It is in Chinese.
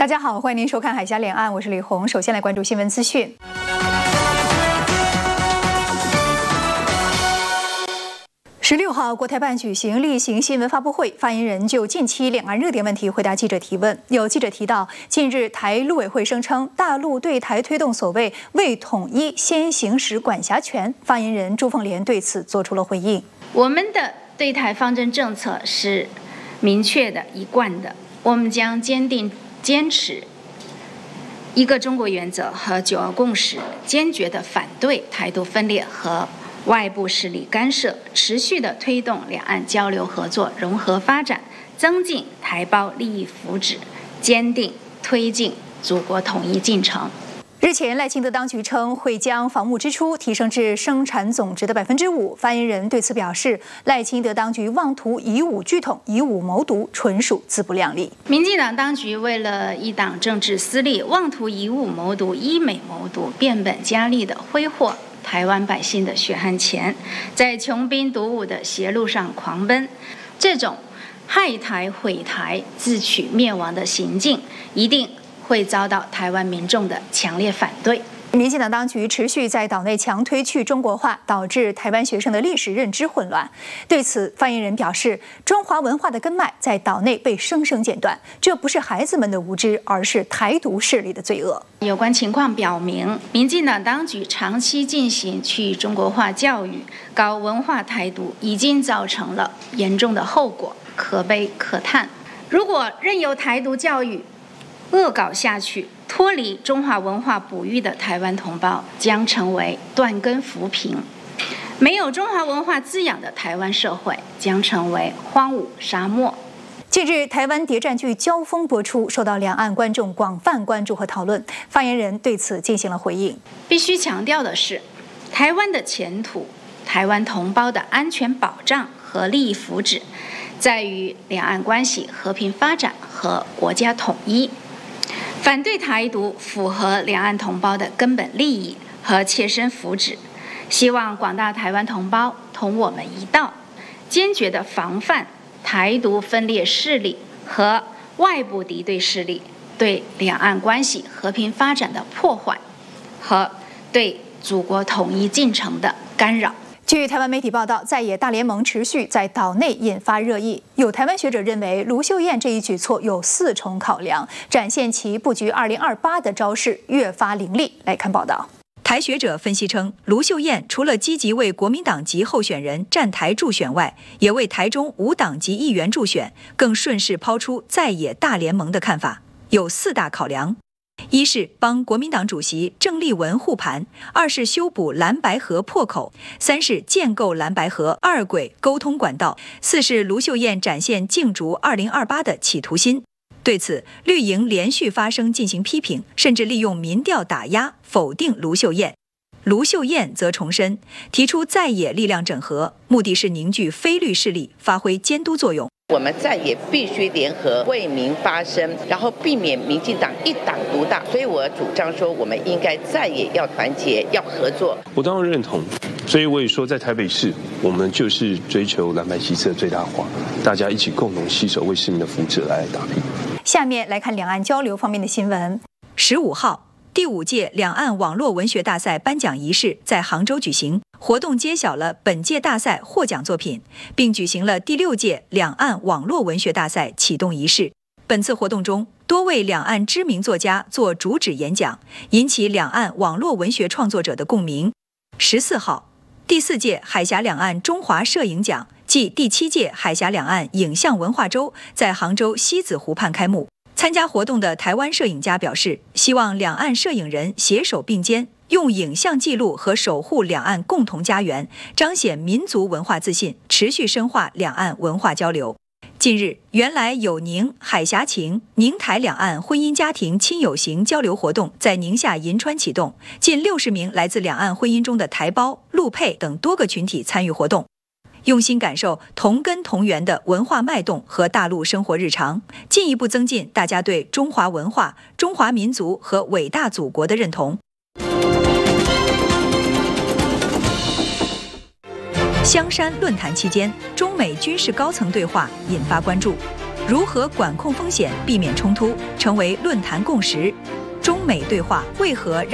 大家好，欢迎您收看海峡两岸，我是李红。首先来关注新闻资讯。16号，国台办举行例行新闻发布会，发言人就近期两岸热点问题回答记者提问。有记者提到，近日台陆委会声称大陆对台推动所谓为统一先行使管辖权，发言人朱凤莲对此做出了回应。 我们的对台方针政策是明确的、一贯的，我们将坚持一个中国原则和九二共识，坚决地反对台独分裂和外部势力干涉，持续地推动两岸交流合作融合发展，增进台胞利益福祉，坚定推进祖国统一进程。 日前，赖清德当局称会将防务支出提升至生产总值的5%。发言人对此表示，赖清德当局妄图以武拒统、以武谋独，纯属自不量力。 民进党当局为了一党政治私利，妄图以武谋独、以美谋独，变本加厉地挥霍台湾百姓的血汗钱，在穷兵黩武的邪路上狂奔。这种害台毁台、自取灭亡的行径，一定会遭到台湾民众的强烈反对。 民进党当局持续在岛内强推去中国化，导致台湾学生的历史认知混乱。对此，发言人表示，中华文化的根脉在岛内被生生剪断，这不是孩子们的无知，而是台独势力的罪恶。 有关情况表明，民进党当局长期进行去中国化教育，搞文化台独，已经造成了严重的后果，可悲可叹。如果任由台独教育恶搞下去，脱离中华文化哺育的台湾同胞将成为断根浮萍，没有中华文化滋养的台湾社会将成为荒芜沙漠。 近日，台湾谍战剧《交锋》播出，受到两岸观众广泛关注和讨论。发言人对此进行了回应。 必须强调的是，台湾的前途、台湾同胞的安全保障和利益福祉，在于两岸关系和平发展和国家统一。反对台独符合两岸同胞的根本利益和切身福祉，希望广大台湾同胞同我们一道，坚决地防范台独分裂势力和外部敌对势力对两岸关系和平发展的破坏和对祖国统一进程的干扰。 据台湾媒体报道，在野大联盟持续在岛内引发热议。有台湾学者认为，卢秀燕这一举措有4重考量，展现其布局2028的招式越发凌厉。来看报道。台学者分析称，卢秀燕除了积极为国民党籍候选人站台助选外，也为台中无党籍议员助选，更顺势抛出在野大联盟的看法，有4大考量。一是帮国民党主席郑丽文护盘，2是修补蓝白合破口，3是建构蓝白合二轨沟通管道，4是卢秀燕展现竞逐2028的企图心。对此，绿营连续发声进行批评，甚至利用民调打压否定卢秀燕。卢秀燕则重申，提出在野力量整合，目的是凝聚非绿势力，发挥监督作用。 我们在野必须联合为民发声，然后避免民进党一党独大。所以我主张说，我们应该在野要团结，要合作。 我当然认同，所以我也说，在台北市，我们就是追求蓝白席次的最大化，大家一起共同携手为市民的福祉来打拼。 下面来看两岸交流方面的新闻。15号，第5届两岸网络文学大赛颁奖仪式在杭州举行，活动揭晓了本届大赛获奖作品，并举行了第6届两岸网络文学大赛启动仪式。本次活动中，多位两岸知名作家做主旨演讲，引起两岸网络文学创作者的共鸣。14号，第4届海峡两岸中华摄影奖暨第7届海峡两岸影像文化周在杭州西子湖畔开幕。参加活动的台湾摄影家表示，希望两岸摄影人携手并肩，用影像记录和守护两岸共同家园，彰显民族文化自信，持续深化两岸文化交流。近日，原来有宁海峡情宁台两岸婚姻家庭亲友行交流活动在宁夏银川启动，近60名来自两岸婚姻中的台胞、陆配等多个群体参与活动，用心感受同根同源的文化脉动和大陆生活日常，进一步增进大家对中华文化、中华民族和伟大祖国的认同。香山论坛期间，中美军事高层对话引发关注。 如何管控风险，避免冲突，成为论坛共识。中美对话为何让